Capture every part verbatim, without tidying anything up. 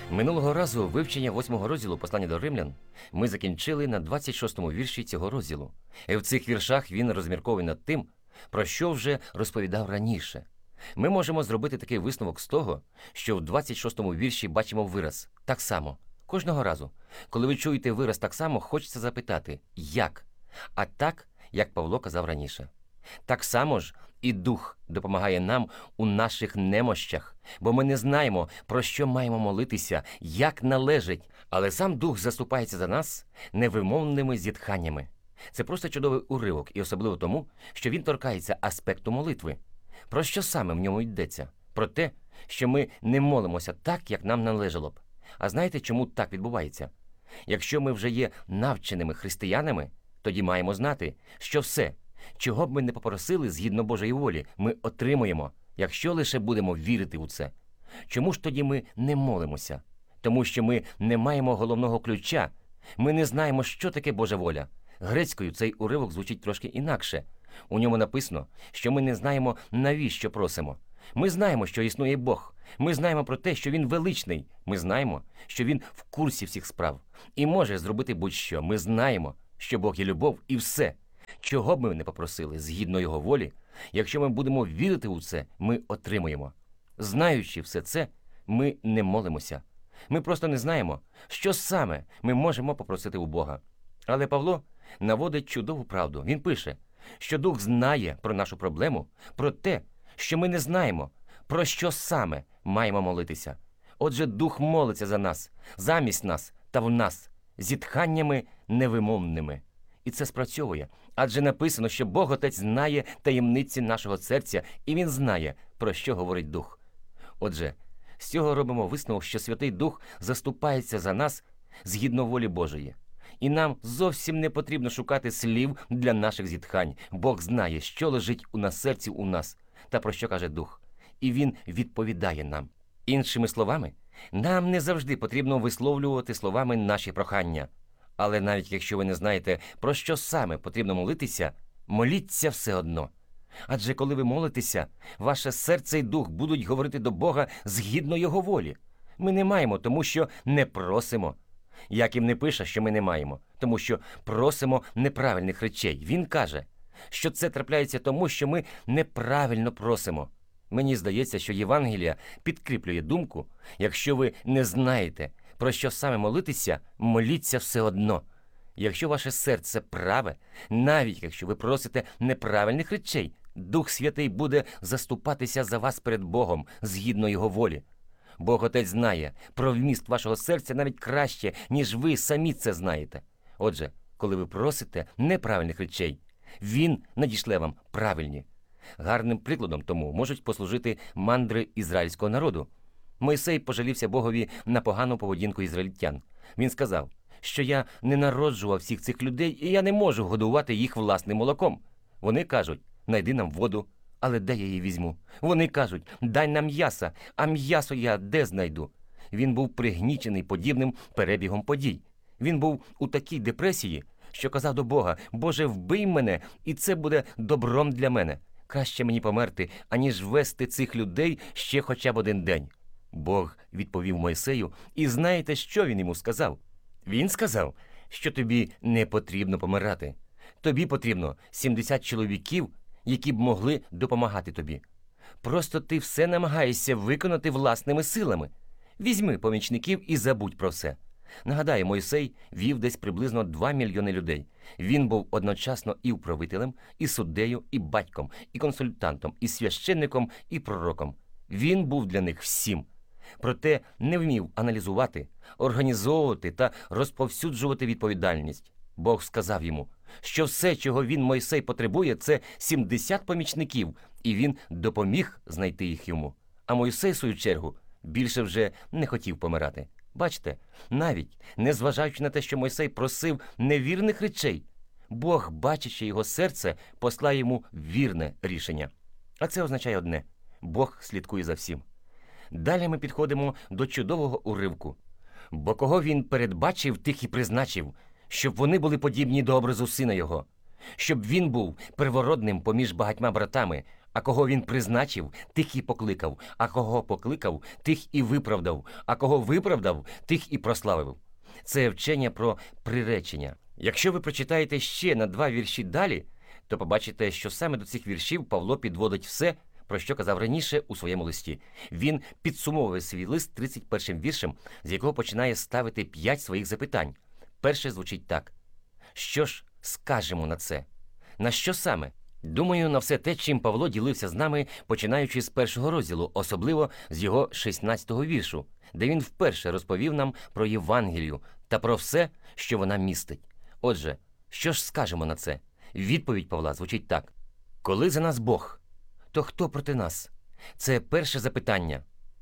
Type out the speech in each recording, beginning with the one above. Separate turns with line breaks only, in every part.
Минулого разу вивчення восьмого розділу послання до римлян ми закінчили на двадцять шостому вірші цього розділу. І в цих віршах він розмірковує над тим, про що вже розповідав раніше. Ми можемо зробити такий висновок з того, що в двадцять шостому вірші бачимо вираз «так само». Кожного разу, коли ви чуєте вираз «так само», хочеться запитати «як?», а так, як Павло казав раніше. Так само ж і Дух допомагає нам у наших немощах, бо ми не знаємо, про що маємо молитися, як належить, але сам Дух заступається за нас невимовними зітханнями. Це просто чудовий уривок, і особливо тому, що він торкається аспекту молитви. Про що саме в ньому йдеться? Про те, що ми не молимося так, як нам належало б. А знаєте, чому так відбувається? Якщо ми вже є навченими християнами, тоді маємо знати, що все, чого б ми не попросили згідно Божої волі, ми отримуємо, якщо лише будемо вірити у це. Чому ж тоді ми не молимося? Тому що ми не маємо головного ключа. Ми не знаємо, що таке Божа воля. Грецькою цей уривок звучить трошки інакше. У ньому написано, що ми не знаємо, навіщо просимо. Ми знаємо, що існує Бог. Ми знаємо про те, що Він величний. Ми знаємо, що Він в курсі всіх справ і може зробити будь-що. Ми знаємо, що Бог є любов і все. Чого б ми не попросили згідно Його волі, якщо ми будемо вірити у це, ми отримуємо. Знаючи все це, ми не молимося. Ми просто не знаємо, що саме ми можемо попросити у Бога. Але Павло наводить чудову правду. Він пише, що Дух знає про нашу проблему, про те, що ми не знаємо, про що саме маємо молитися. Отже, Дух молиться за нас, замість нас та в нас, зітханнями невимовними. І це спрацьовує. Адже написано, що Бог Отець знає таємниці нашого серця, і Він знає, про що говорить Дух. Отже, з цього робимо висновок, що Святий Дух заступається за нас згідно волі Божої. І нам зовсім не потрібно шукати слів для наших зітхань. Бог знає, що лежить у нас серці у нас, та про що каже Дух. І Він відповідає нам. Іншими словами, нам не завжди потрібно висловлювати словами наші прохання. Але навіть якщо ви не знаєте, про що саме потрібно молитися, моліться все одно. Адже коли ви молитеся, ваше серце і дух будуть говорити до Бога згідно Його волі. Ми не маємо, тому що не просимо. Яків не пише, що ми не маємо, тому що просимо неправильних речей. Він каже, що це трапляється тому, що ми неправильно просимо. Мені здається, що Євангелія підкріплює думку, якщо ви не знаєте, про що саме молитися, моліться все одно. Якщо ваше серце праве, навіть якщо ви просите неправильних речей, Дух Святий буде заступатися за вас перед Богом, згідно Його волі. Бог Отець знає про вміст вашого серця навіть краще, ніж ви самі це знаєте. Отже, коли ви просите неправильних речей, Він надішле вам правильні. Гарним прикладом тому можуть послужити мандри ізраїльського народу. Мойсей пожалівся Богові на погану поведінку ізраїльтян. Він сказав, що я не народжував всіх цих людей, і я не можу годувати їх власним молоком. Вони кажуть, найди нам воду, але де я її візьму? Вони кажуть, дай нам м'яса, а м'ясо я де знайду? Він був пригнічений подібним перебігом подій. Він був у такій депресії, що казав до Бога, Боже, вбий мене, і це буде добром для мене. Краще мені померти, аніж вести цих людей ще хоча б один день. Бог відповів Мойсею, і знаєте, що він йому сказав? Він сказав, що тобі не потрібно помирати. Тобі потрібно сімдесят чоловіків, які б могли допомагати тобі. Просто ти все намагаєшся виконати власними силами. Візьми помічників і забудь про все. Нагадаю, Мойсей вів десь приблизно два мільйони людей. Він був одночасно і управителем, і суддею, і батьком, і консультантом, і священником, і пророком. Він був для них всім. Проте не вмів аналізувати, організовувати та розповсюджувати відповідальність. Бог сказав йому, що все, чого він, Мойсей, потребує, це сімдесят помічників, і він допоміг знайти їх йому. А Мойсей, в свою чергу, більше вже не хотів помирати. Бачите, навіть незважаючи на те, що Мойсей просив невірних речей, Бог, бачачи його серце, послав йому вірне рішення. А це означає одне – Бог слідкує за всім. Далі ми підходимо до чудового уривку. Бо кого він передбачив, тих і призначив, щоб вони були подібні до образу сина його, щоб він був первородним поміж багатьма братами, А кого він призначив, тих і покликав, а кого покликав, тих і виправдав, а кого виправдав, тих і прославив. Це вчення про приречення. Якщо ви прочитаєте ще на два вірші далі, то побачите, що саме до цих віршів Павло підводить все, про що казав раніше у своєму листі. Він підсумовує свій лист тридцять першим віршем, з якого починає ставити п'ять своїх запитань. Перше звучить так. Що ж скажемо на це? На що саме? Думаю, на все те, чим Павло ділився з нами, починаючи з першого розділу, особливо з його шістнадцятого віршу, де він вперше розповів нам про Євангелію та про все, що вона містить. Отже, що ж скажемо на це? Відповідь Павла звучить так. Коли за нас Бог, то хто проти нас? Це перше запитання.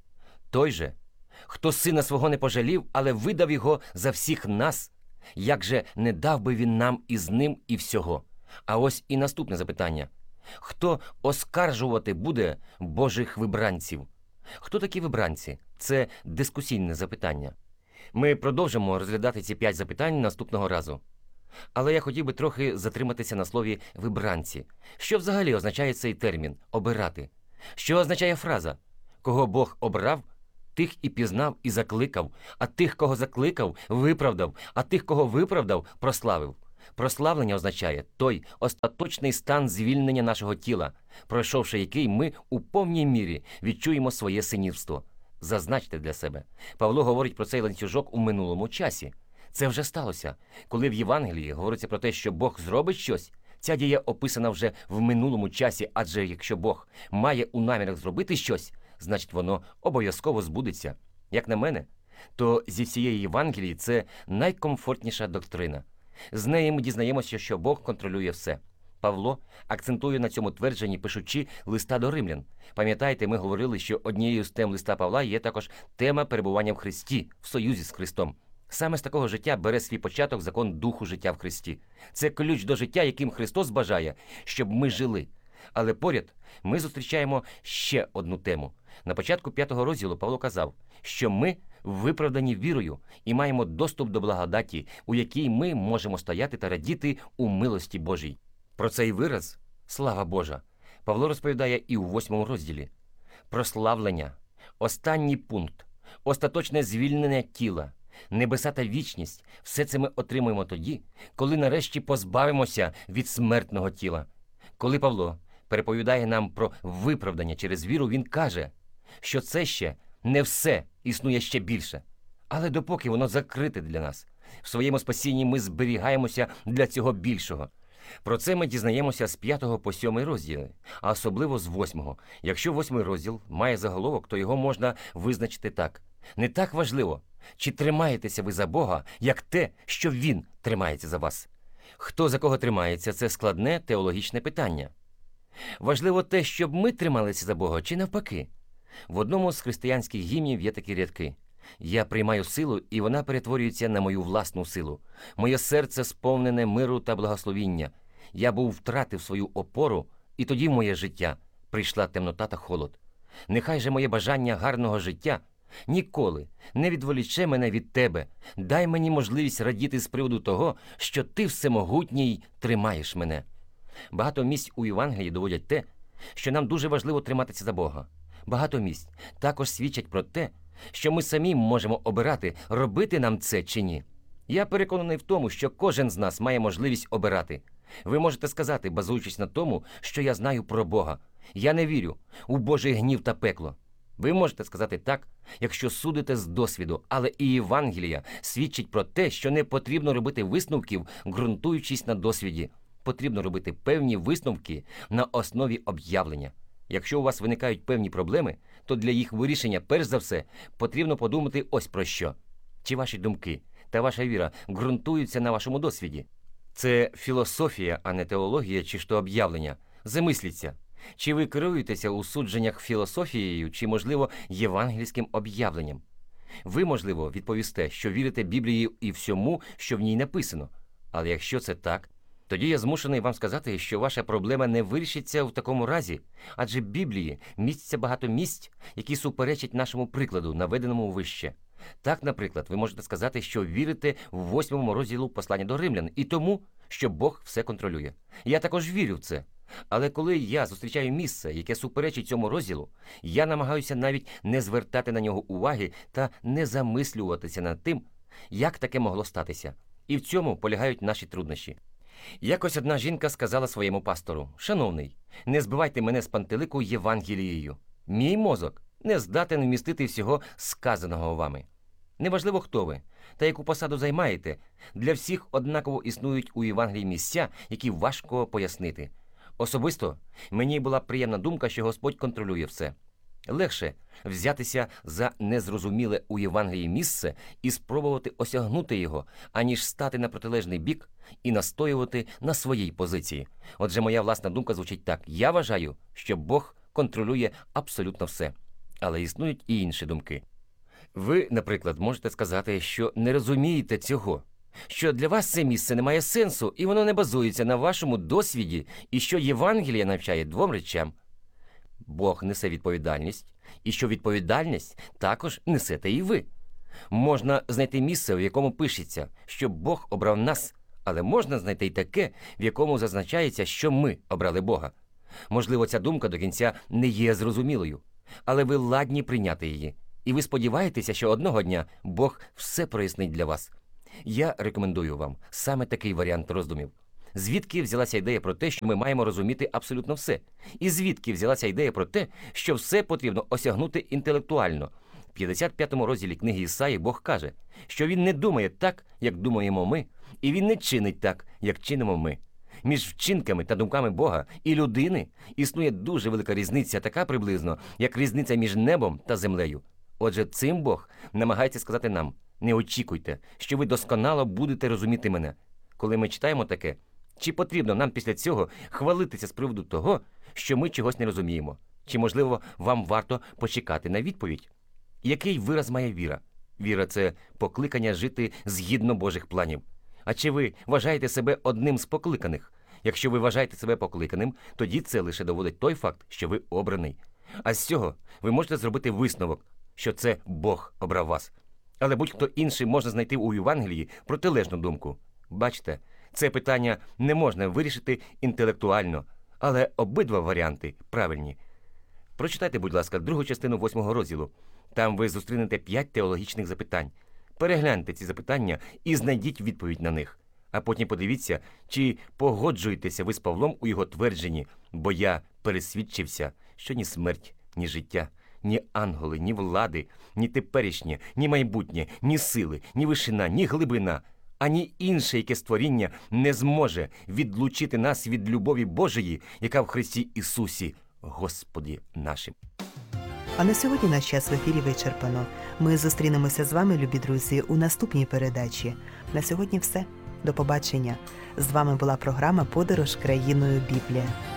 Той же, хто сина свого не пожалів, але видав його за всіх нас, як же не дав би він нам із ним і всього? А ось і наступне запитання. Хто оскаржувати буде Божих вибранців? Хто такі вибранці? Це дискусійне запитання. Ми продовжимо розглядати ці п'ять запитань наступного разу. Але я хотів би трохи затриматися на слові «вибранці». Що взагалі означає цей термін «обирати»? Що означає фраза «кого Бог обрав, тих і пізнав і закликав, а тих, кого закликав, виправдав, а тих, кого виправдав, прославив». Прославлення означає той остаточний стан звільнення нашого тіла, пройшовши який ми у повній мірі відчуємо своє синівство. Зазначте для себе. Павло говорить про цей ланцюжок у минулому часі. Це вже сталося. Коли в Євангелії говориться про те, що Бог зробить щось, ця дія описана вже в минулому часі, адже якщо Бог має у намірах зробити щось, значить воно обов'язково збудеться. Як на мене, то зі всієї Євангелії це найкомфортніша доктрина. З неї ми дізнаємося, що Бог контролює все. Павло акцентує на цьому твердженні, пишучи листа до римлян. Пам'ятаєте, ми говорили, що однією з тем листа Павла є також тема перебування в Христі, в союзі з Христом. Саме з такого життя бере свій початок закон духу життя в Христі. Це ключ до життя, яким Христос бажає, щоб ми жили. Але поряд ми зустрічаємо ще одну тему. На початку п'ятого розділу Павло казав, що ми виправдані вірою і маємо доступ до благодаті, у якій ми можемо стояти та радіти у милості Божій. Про цей вираз «слава Божа» Павло розповідає і у восьмому розділі. Прославлення, останній пункт, остаточне звільнення тіла, небеса та вічність – все це ми отримуємо тоді, коли нарешті позбавимося від смертного тіла. Коли Павло переповідає нам про виправдання через віру, він каже, що це ще не все, існує ще більше. Але допоки воно закрите для нас, в своєму спасінні ми зберігаємося для цього більшого. Про це ми дізнаємося з п'ятого по сьомий розділи, а особливо з восьмого. Якщо восьмий розділ має заголовок, то його можна визначити так. Не так важливо, чи тримаєтеся ви за Бога, як те, що Він тримається за вас. Хто за кого тримається – це складне теологічне питання. Важливо те, щоб ми трималися за Бога, чи навпаки. В одному з християнських гімнів є такі рядки. «Я приймаю силу, і вона перетворюється на мою власну силу. Моє серце сповнене миру та благословіння. Я був втратив свою опору, і тоді в моє життя прийшла темнота та холод. Нехай же моє бажання гарного життя ніколи не відволіче мене від тебе. Дай мені можливість радіти з приводу того, що ти всемогутній тримаєш мене». Багато місць у Євангелії доводять те, що нам дуже важливо триматися за Бога. Багато місць також свідчать про те, що ми самі можемо обирати, робити нам це чи ні. Я переконаний в тому, що кожен з нас має можливість обирати. Ви можете сказати, базуючись на тому, що я знаю про Бога. Я не вірю у Божий гнів та пекло. Ви можете сказати так, якщо судите з досвіду, але і Євангелія свідчить про те, що не потрібно робити висновків, ґрунтуючись на досвіді. Потрібно робити певні висновки на основі об'явлення. Якщо у вас виникають певні проблеми, то для їх вирішення, перш за все, потрібно подумати ось про що. Чи ваші думки та ваша віра ґрунтуються на вашому досвіді? Це філософія, а не теологія чи ж то об'явлення. Замисліться, чи ви керуєтеся у судженнях філософією, чи, можливо, євангельським об'явленням? Ви, можливо, відповісте, що вірите Біблії і всьому, що в ній написано. Але якщо це так, тоді я змушений вам сказати, що ваша проблема не вирішиться в такому разі, адже в Біблії міститься багато місць, які суперечать нашому прикладу, наведеному вище. Так, наприклад, ви можете сказати, що вірите в восьмому розділу послання до римлян і тому, що Бог все контролює. Я також вірю в це. Але коли я зустрічаю місце, яке суперечить цьому розділу, я намагаюся навіть не звертати на нього уваги та не замислюватися над тим, як таке могло статися. І в цьому полягають наші труднощі. Якось одна жінка сказала своєму пастору: «Шановний, не збивайте мене з пантелику Євангелією. Мій мозок не здатен вмістити всього сказаного вами. Неважливо, хто ви та яку посаду займаєте, для всіх однаково існують у Євангелії місця, які важко пояснити. Особисто мені була приємна думка, що Господь контролює все. Легше взятися за незрозуміле у Євангелії місце і спробувати осягнути його, аніж стати на протилежний бік і настоювати на своїй позиції. Отже, моя власна думка звучить так. Я вважаю, що Бог контролює абсолютно все. Але існують і інші думки. Ви, наприклад, можете сказати, що не розумієте цього, що для вас це місце не має сенсу, і воно не базується на вашому досвіді, і що Євангелія навчає двом речам. Бог несе відповідальність, і що відповідальність також несете і ви. Можна знайти місце, в якому пишеться, що Бог обрав нас, але можна знайти й таке, в якому зазначається, що ми обрали Бога. Можливо, ця думка до кінця не є зрозумілою, але ви ладні прийняти її. І ви сподіваєтеся, що одного дня Бог все прояснить для вас. Я рекомендую вам саме такий варіант роздумів. Звідки взялася ідея про те, що ми маємо розуміти абсолютно все? І звідки взялася ідея про те, що все потрібно осягнути інтелектуально? В п'ятдесят п'ятому розділі книги Ісаї Бог каже, що Він не думає так, як думаємо ми, і Він не чинить так, як чинимо ми. Між вчинками та думками Бога і людини існує дуже велика різниця, така приблизно, як різниця між небом та землею. Отже, цим Бог намагається сказати нам: не очікуйте, що ви досконало будете розуміти мене. Коли ми читаємо таке, чи потрібно нам після цього хвалитися з приводу того, що ми чогось не розуміємо? Чи, можливо, вам варто почекати на відповідь? Який вираз має віра? Віра – це покликання жити згідно Божих планів. А чи ви вважаєте себе одним з покликаних? Якщо ви вважаєте себе покликаним, тоді це лише доводить той факт, що ви обраний. А з цього ви можете зробити висновок, що це Бог обрав вас. Але будь-хто інший може знайти у Євангелії протилежну думку. Бачите, це питання не можна вирішити інтелектуально, але обидва варіанти правильні. Прочитайте, будь ласка, другу частину восьмого розділу. Там ви зустрінете п'ять теологічних запитань. Перегляньте ці запитання і знайдіть відповідь на них. А потім подивіться, чи погоджуєтеся ви з Павлом у його твердженні, бо я пересвідчився, що ні смерть, ні життя, ні ангели, ні влади, ні теперішнє, ні майбутнє, ні сили, ні вишина, ні глибина, ані інше яке створіння не зможе відлучити нас від любові Божої, яка в Христі Ісусі, Господі нашим.
А на сьогодні наш час в ефірі вичерпано. Ми зустрінемося з вами, любі друзі, у наступній передачі. На сьогодні все. До побачення. З вами була програма «Подорож країною Біблія».